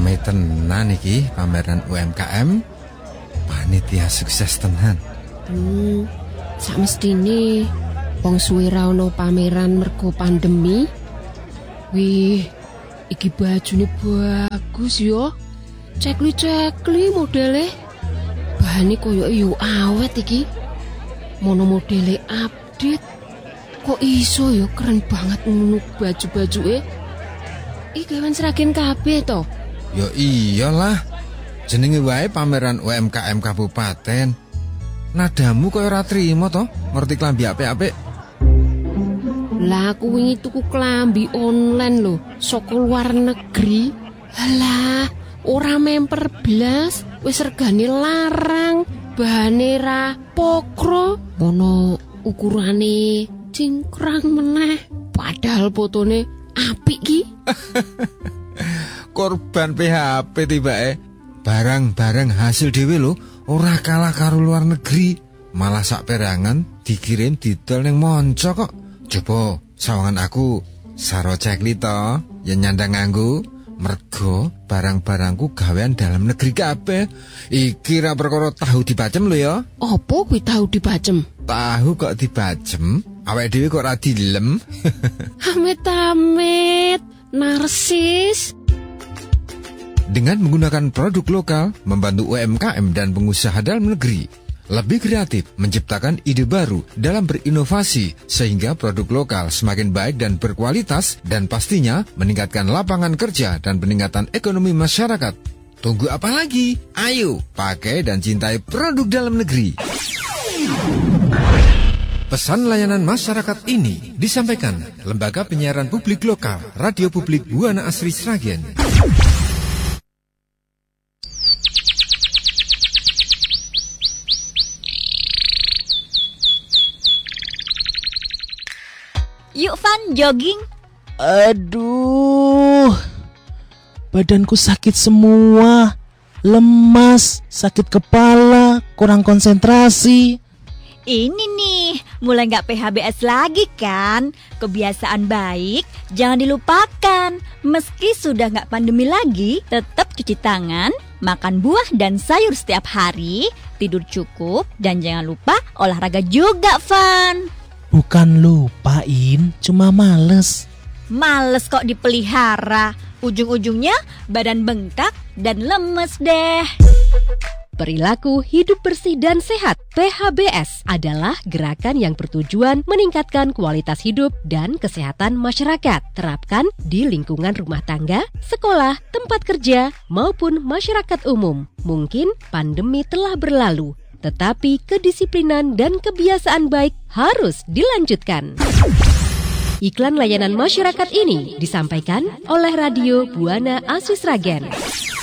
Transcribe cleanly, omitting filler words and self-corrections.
Rame tenan iki pameran UMKM. Panitia sukses tenan. Samestine wong suwe ra ono pameran mergo pandemi. Wih, iki bajune bagus yo. Cekli modele. Bahane koyoke yo awet iki. Mono modele update. Kok iso yo keren banget ngono baju-bajuke. Iki gawan Sragen kabeh to. Yo iyalah. Jenenge wae pameran UMKM kabupaten. Nadamu koyo ora trimo to, ngerti klambi apik-apik. Lah aku wingi tuku klambi online lho, saka luar negeri. Halah, ora memper blas, wis regane larang, bahane ra pokro, mono ukurane cingkrang meneh. Padahal fotone apik ki. Korban PHP tibake. Barang-barang hasil dhewe lho, ora kalah karo luar negeri. Malah sak perangan dikirim didol ning monco kok. Coba sawangan aku saro cekli to, yen nyandang nganggo. Mergo barang-barangku gawean dalam negeri kabeh. Iki ra perkara tahu dibacem lho ya. Apa kuwi tahu dibacem? Tahu kok dibacem, awake dhewe kok ora dilem. Amit-amit, narsis. Dengan menggunakan produk lokal, membantu UMKM dan pengusaha dalam negeri. Lebih kreatif, menciptakan ide baru dalam berinovasi, sehingga produk lokal semakin baik dan berkualitas, dan pastinya meningkatkan lapangan kerja dan peningkatan ekonomi masyarakat. Tunggu apa lagi? Ayo, pakai dan cintai produk dalam negeri. Pesan layanan masyarakat ini disampaikan Lembaga Penyiaran Publik Lokal, Radio Publik Buana Asri Sragen. Yuk Van, jogging. Aduh, badanku sakit semua. Lemas, sakit kepala, kurang konsentrasi. Ini nih, mulai gak PHBS lagi kan? Kebiasaan baik, jangan dilupakan. Meski sudah gak pandemi lagi, tetap cuci tangan, makan buah dan sayur setiap hari, tidur cukup, dan jangan lupa olahraga juga, Van. Bukan lupain, cuma males. Males kok dipelihara. Ujung-ujungnya badan bengkak dan lemes deh. Perilaku hidup bersih dan sehat PHBS adalah gerakan yang bertujuan meningkatkan kualitas hidup dan kesehatan masyarakat. Terapkan di lingkungan rumah tangga, sekolah, tempat kerja, maupun masyarakat umum. Mungkin pandemi telah berlalu, tetapi kedisiplinan dan kebiasaan baik harus dilanjutkan. Iklan layanan masyarakat ini disampaikan oleh Radio Buana Asri Sragen.